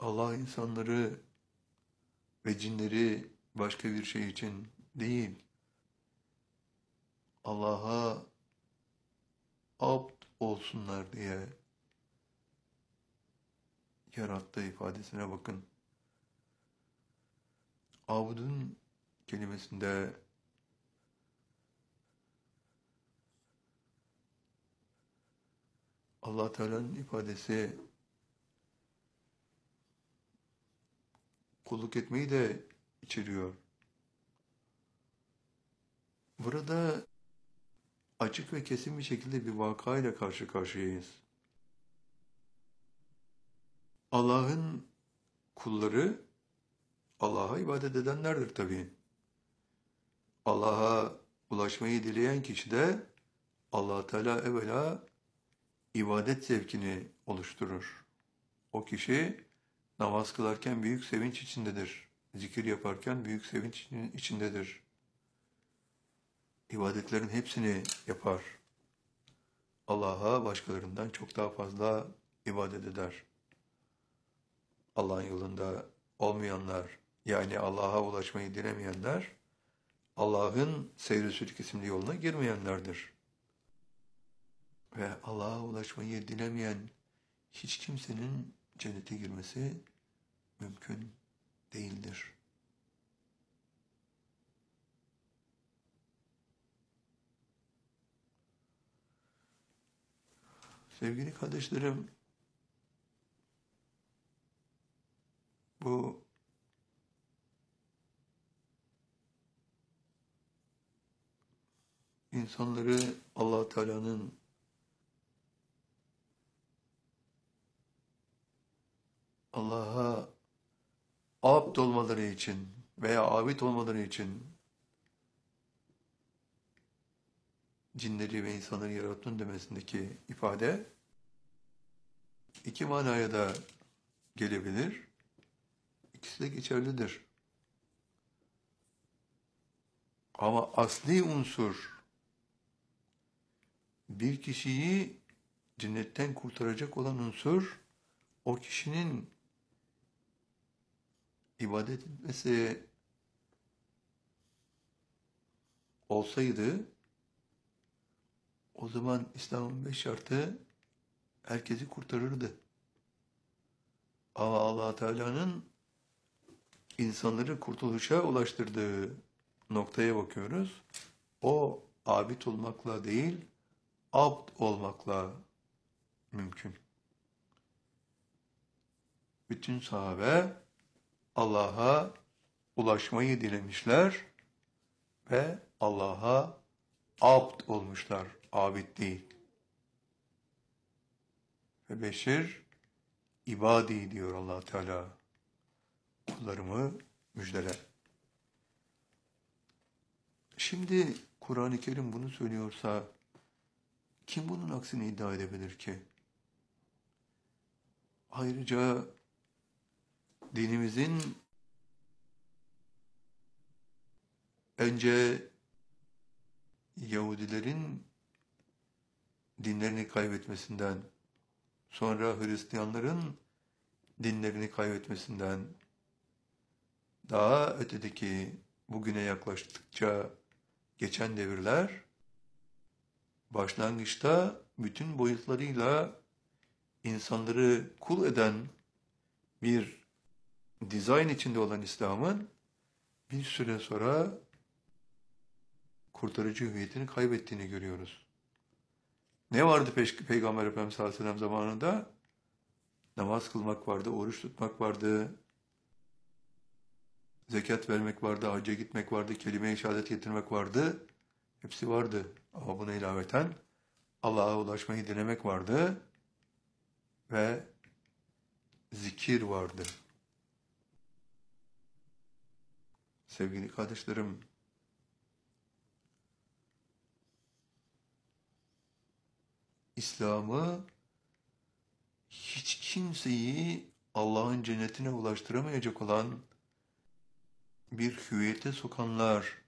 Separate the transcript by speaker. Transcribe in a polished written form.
Speaker 1: Allah insanları ve cinleri başka bir şey için değil, Allah'a abd olsunlar diye yarattığı ifadesine bakın. Abdun kelimesinde Allah Teala'nın ifadesi kulluk etmeyi de içeriyor. Burada açık ve kesin bir şekilde bir vakayla karşı karşıyayız. Allah'ın kulları Allah'a ibadet edenlerdir tabii. Allah'a ulaşmayı dileyen kişi de Allah Teala evvela ibadet zevkini oluşturur. O kişi namaz kılarken büyük sevinç içindedir. Zikir yaparken büyük sevinç içindedir. İbadetlerin hepsini yapar. Allah'a başkalarından çok daha fazla ibadet eder. Allah'ın yolunda olmayanlar, yani Allah'a ulaşmayı dilemeyenler, Allah'ın seyr-i sülük isimli yoluna girmeyenlerdir. Ve Allah'a ulaşmayı dilemeyen hiç kimsenin cennete girmesi mümkün değildir. Sevgili kardeşlerim, bu insanları Allah Teala'nın Allah'a abd olmaları için veya abid olmaları için cinleri ve insanları yarattın demesindeki ifade iki manaya da gelebilir. İkisi de geçerlidir. Ama asli unsur bir kişiyi cennetten kurtaracak olan unsur o kişinin ibadet etmesi olsaydı o zaman İslam'ın 5 şartı herkesi kurtarırdı. Ama Allah Teala'nın insanları kurtuluşa ulaştırdığı noktaya bakıyoruz. O abid olmakla değil, abd olmakla mümkün. Bütün sahabe Allah'a ulaşmayı dilemişler ve Allah'a abd olmuşlar, abid değil. Ve beşir ibadi diyor Allah Teala. Kullarımı müjdele. Şimdi Kur'an-ı Kerim bunu söylüyorsa kim bunun aksini iddia edebilir ki? Ayrıca dinimizin önce Yahudilerin dinlerini kaybetmesinden, sonra Hristiyanların dinlerini kaybetmesinden, daha ötedeki bugüne yaklaştıkça geçen devirler, başlangıçta bütün boyutlarıyla insanları kul eden bir dizayn içinde olan İslam'ın bir süre sonra kurtarıcı hüviyetini kaybettiğini görüyoruz. Ne vardı Peygamber Efendimiz sallallahu aleyhi ve sellem zamanında? Namaz kılmak vardı, oruç tutmak vardı, zekat vermek vardı, hacca gitmek vardı, kelime-i şehadet getirmek vardı. Hepsi vardı. Ama buna ilaveten Allah'a ulaşmayı dilemek vardı ve zikir vardı. Sevgili kardeşlerim, İslam'ı hiç kimseyi Allah'ın cennetine ulaştıramayacak olan bir hüviyete sokanlar